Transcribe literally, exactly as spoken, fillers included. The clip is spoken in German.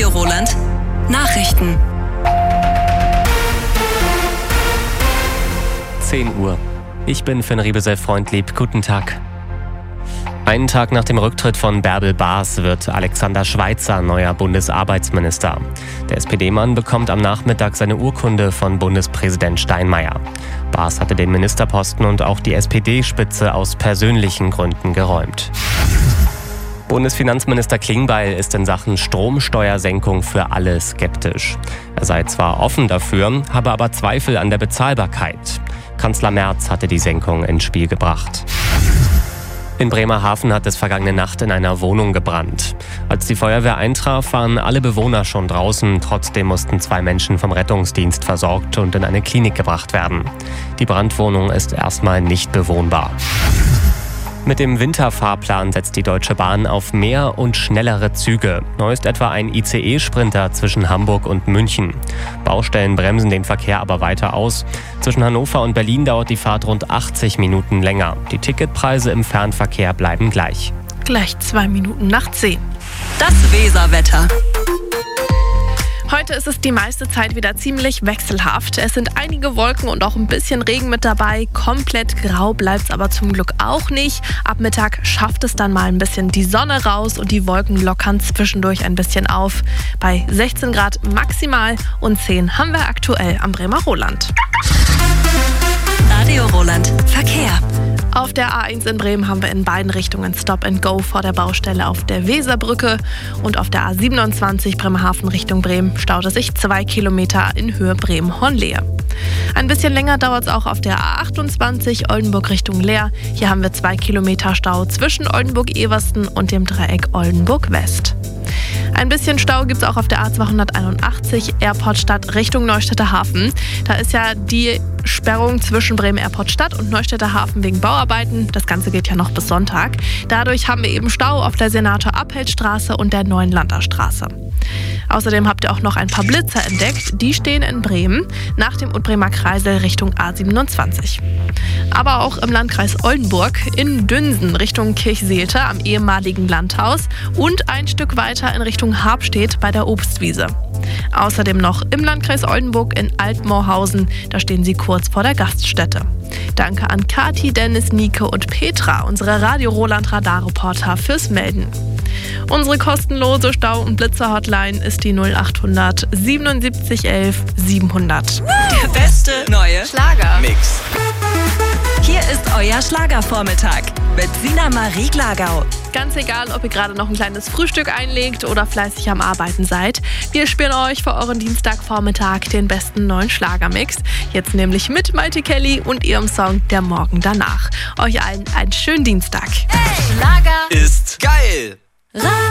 Radio Roland. Nachrichten. zehn Uhr. Ich bin Finn Riebesell-Freundlieb. Guten Tag. Einen Tag nach dem Rücktritt von Bärbel Baas wird Alexander Schweitzer neuer Bundesarbeitsminister. Der S P D-Mann bekommt am Nachmittag seine Urkunde von Bundespräsident Steinmeier. Baas hatte den Ministerposten und auch die S P D-Spitze aus persönlichen Gründen geräumt. Bundesfinanzminister Klingbeil ist in Sachen Stromsteuersenkung für alle skeptisch. Er sei zwar offen dafür, habe aber Zweifel an der Bezahlbarkeit. Kanzler Merz hatte die Senkung ins Spiel gebracht. In Bremerhaven hat es vergangene Nacht in einer Wohnung gebrannt. Als die Feuerwehr eintraf, waren alle Bewohner schon draußen. Trotzdem mussten zwei Menschen vom Rettungsdienst versorgt und in eine Klinik gebracht werden. Die Brandwohnung ist erstmal nicht bewohnbar. Mit dem Winterfahrplan setzt die Deutsche Bahn auf mehr und schnellere Züge. Neu ist etwa ein I C E-Sprinter zwischen Hamburg und München. Baustellen bremsen den Verkehr aber weiter aus. Zwischen Hannover und Berlin dauert die Fahrt rund achtzig Minuten länger. Die Ticketpreise im Fernverkehr bleiben gleich. Gleich zwei Minuten nach zehn. Das Weserwetter. Heute ist es die meiste Zeit wieder ziemlich wechselhaft. Es sind einige Wolken und auch ein bisschen Regen mit dabei. Komplett grau bleibt es aber zum Glück auch nicht. Ab Mittag schafft es dann mal ein bisschen die Sonne raus und die Wolken lockern zwischendurch ein bisschen auf. Bei sechzehn Grad maximal und zehn haben wir aktuell am Bremer Roland. Radio Roland. Verkehr. Auf der A eins in Bremen haben wir in beiden Richtungen Stop and Go vor der Baustelle auf der Weserbrücke. Und auf der A siebenundzwanzig Bremerhaven Richtung Bremen staut es sich zwei Kilometer in Höhe Bremen-Hornlehe. Ein bisschen länger dauert es auch auf der A achtundzwanzig Oldenburg Richtung Leer. Hier haben wir zwei Kilometer Stau zwischen Oldenburg-Eversten und dem Dreieck Oldenburg-West. Ein bisschen Stau gibt es auch auf der A zweihunderteinundachtzig Airportstadt Richtung Neustädter Hafen. Da ist ja die Sperrung zwischen Bremen Airport Stadt und Neustädter Hafen wegen Bauarbeiten. Das Ganze geht ja noch bis Sonntag. Dadurch haben wir eben Stau auf der Senator-Abheld-Straße und der Neuen-Lander-Straße. Außerdem habt ihr auch noch ein paar Blitzer entdeckt. Die stehen in Bremen nach dem Utbremer Kreisel Richtung A siebenundzwanzig. Aber auch im Landkreis Oldenburg, in Dünsen Richtung Kirchseelte am ehemaligen Landhaus und ein Stück weiter in Richtung Habstedt bei der Obstwiese. Außerdem noch im Landkreis Oldenburg in Altmoorhausen, da stehen sie kurz vor der Gaststätte. Danke an Kathi, Dennis, Nike und Petra, unsere Radio Roland Radarreporter, fürs Melden. Unsere kostenlose Stau- und Blitzer-Hotline ist die null achthundert siebenundsiebzig elf siebenhundert. Der beste neue Schlager-Mix. Hier ist euer Schlagervormittag mit Sina Marie Glagau. Ganz egal, ob ihr gerade noch ein kleines Frühstück einlegt oder fleißig am Arbeiten seid. Wir spielen euch für euren Dienstagvormittag den besten neuen Schlagermix. Jetzt nämlich mit Maite Kelly und ihrem Song Der Morgen danach. Euch allen einen schönen Dienstag. Hey, Schlager Ist geil!